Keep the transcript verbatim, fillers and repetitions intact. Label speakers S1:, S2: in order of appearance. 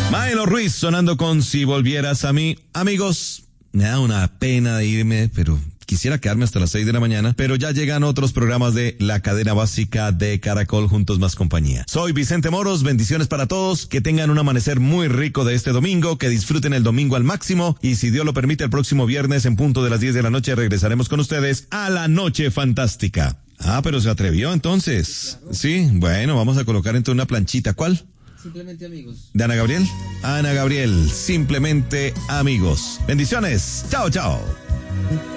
S1: Maelo Ruiz sonando con Si Volvieras a Mí. Amigos, me da una pena de irme, pero quisiera quedarme hasta las seis de la mañana, pero ya llegan otros programas de la cadena básica de Caracol, Juntos Más Compañía. Soy Vicente Moros, bendiciones para todos, que tengan un amanecer muy rico de este domingo, que disfruten el domingo al máximo, y si Dios lo permite, el próximo viernes en punto de las diez de la noche regresaremos con ustedes a la Noche Fantástica. Ah, pero se atrevió entonces. Sí, bueno, vamos a colocar entonces una planchita. ¿Cuál?
S2: Simplemente Amigos.
S1: ¿De Ana Gabriel? Ana Gabriel, Simplemente Amigos. Bendiciones. Chao, chao.